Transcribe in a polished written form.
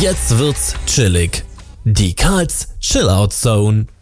Jetzt wird's chillig. Die Karls Chill Out Zone.